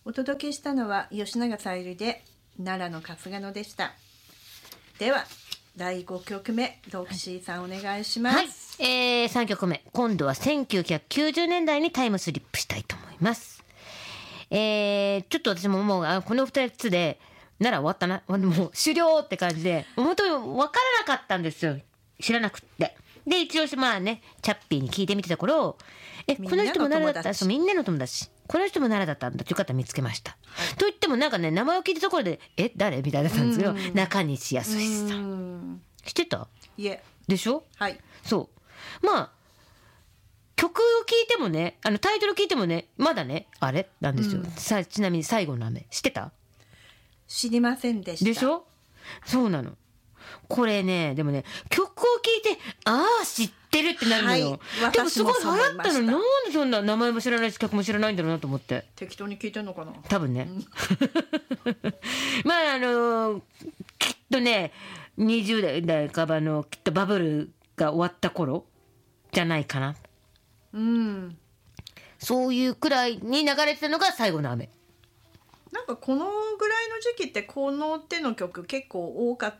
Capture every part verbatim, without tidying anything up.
お届けしたのは吉永小百合で奈良の春日野でした。ではだいごきょくめ、ロキシーさんお願いします。 はい、えー、さんきょくめ、今度はせんきゅうひゃくきゅうじゅうねんだいにタイムスリップしたいと思います。えー、ちょっと私ももうあこのふたつで奈良終わったな、もう終了って感じで本当に分からなかったんですよ、知らなくって。で一応まあねチャッピーに聞いてみてた頃、えこの人も奈良だった、そうみんなの友達、この人も奈良だったんだという方見つけました、はい、と言ってもなんかね名前を聞いたところでえ誰みたいだったんですけど、中西康さん知ってた？ いえでしょ。 はい。 そうまあ曲を聴いてもね、あのタイトル聞いてもねまだねあれなんですよ、うん、さちなみに最後の雨知ってた？ 知りませんでした。 でしょ。そうなの。これねでもね曲を聴いてああ知ってるってなるのよ、はい、でもすごい流行ったのになんでそんな名前も知らないし曲も知らないんだろうなと思って。 適当に聞いてんのかな多分ね、うん、まああのー、きっとねにじゅうだい代半ばのきっとバブルが終わった頃じゃないかな、 うん、 そういうくらいに流れてたのが最後の雨。 なんかこのぐらいの時期ってこの手の曲結構多かった。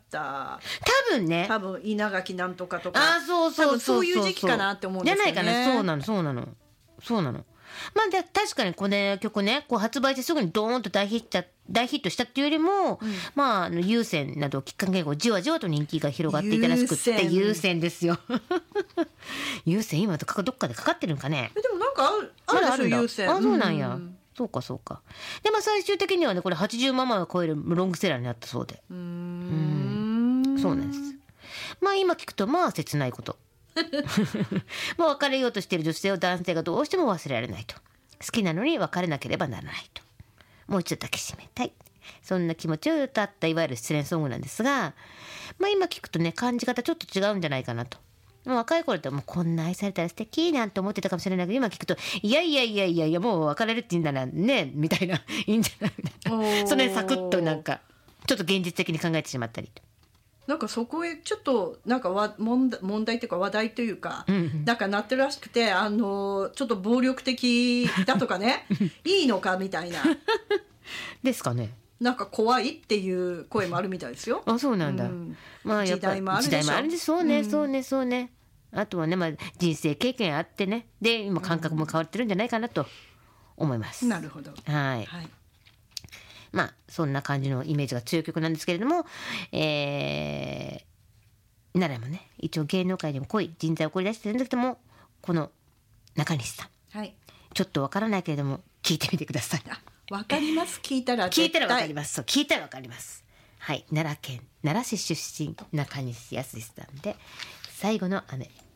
多分ね。 多分稲垣なんとかとか。 あ、そうそうそうそうそう。 そういう時期かなって思うんですよね。 じゃないかな。そうなのそうなのそうなの。まあで確かにこの曲ねこう発売してすぐにドーンと大ヒット大ヒットしたっていうよりも、うん、まああの有線などをきっかけにじわじわと人気が広がっていたらしくって有線ですよ。有線今どっかでかかってるんかね。 でもなんかあるあるでしょ有線。 あそうなんや。うんそうかそうか。でまあ最終的にはねこれはちじゅうまんまいを超えるロングセラーになったそうで。 うーんうんそうなんです。まあ今聞くとまあ切ないこと。もう別れようとしている女性を男性がどうしても忘れられないと。好きなのに別れなければならないと。もう一度抱きしめたい。そんな気持ちを歌ったいわゆる失恋ソングなんですが、まあ今聞くとね感じ方ちょっと違うんじゃないかなと。もう若い頃ってもうこんな愛されたら素敵なんて思ってたかもしれないけど今聞くといやいやいやいやいやもう別れるって言うんだなねみたいないいんじゃないみたいなそれサクッとなんかちょっと現実的に考えてしまったりなんかそこへちょっとなんかわ問題問題というか話題というか、うんうん、なんかなってるらしくてあのちょっと暴力的だとかねいいのかみたいなですかね。 なんか怖いっていう声もあるみたいですよ。 あそうなんだ、うんまあ、やっぱ時代もあるでしょ。時代もあるんでそうね、うん、そうねそうね。あとはね、まあ、人生経験あってねで今感覚も変わってるんじゃないかなと思います、 うん、なるほど。 はい、はい、まあそんな感じのイメージが強い曲なんですけれども、えー、奈良もね一応芸能界にも濃い人材を送り出してるんだけどもこの中西さん、はい、ちょっとわからないけれども聞いてみてください。 わかります。聞いたら聞いたらわかります。そう聞いたらわかります。はい、奈良県奈良市出身中西康さんで最後の雨。